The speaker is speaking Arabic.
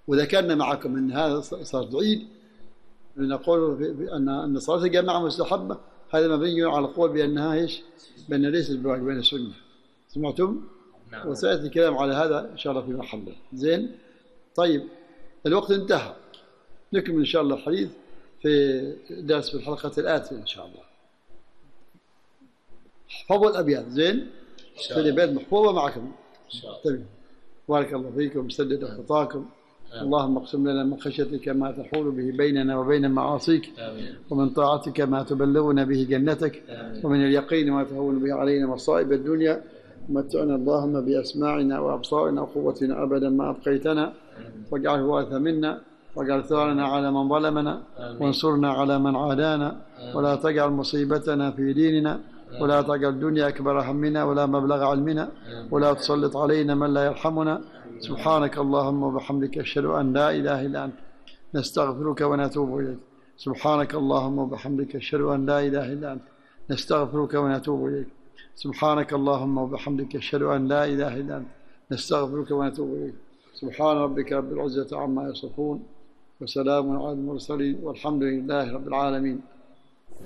وذكرنا معكم أن هذا صلاة العيد نقول أن صلاة الجماعة مستحبة، هذا مبني على القول بأنها إيش؟ بأن ليست بواجب، بأن سنة. سمعتم؟ نعم. وسيأتي الكلام على هذا إن شاء الله في محله. زين؟ طيب الوقت انتهى، نكمل إن شاء الله الحديث في درس في الحلقة الآتية إن شاء الله. احفظوا الأبيات. زين؟ في الأبيات محفوظة معكم إن شاء الله. بارك الله فيكم، سدد خطاكم. اللهم اقسم لنا من خشيتك ما تحول به بيننا وبين معاصيك، ومن طاعتك ما تبلغنا به جنتك، ومن اليقين ما تهون به علينا مصائب الدنيا، ومتعنا اللهم بأسماعنا وأبصارنا وقوتنا أبدا ما أبقيتنا، واجعله وارث منا، واجعل ثارنا على من ظلمنا، وانصرنا على من عادانا، ولا تجعل مصيبتنا في ديننا، ولا تجعل الدنيا أكبر همنا ولا مبلغ علمنا، ولا تسلط علينا من لا يرحمنا. سبحانك اللهم وبحمدك، أشهد أن لا إله إلا أنت، نستغفرك ونتوب إليك. سبحانك اللهم وبحمدك، أشهد أن لا إله إلا أنت، نستغفرك ونتوب إليك. سبحانك اللهم وبحمدك، أشهد أن لا إله إلا أنت، نستغفرك ونتوب إليك. سبحان ربك رب العزة عما يصفون، وسلام على المرسلين، والحمد لله رب العالمين.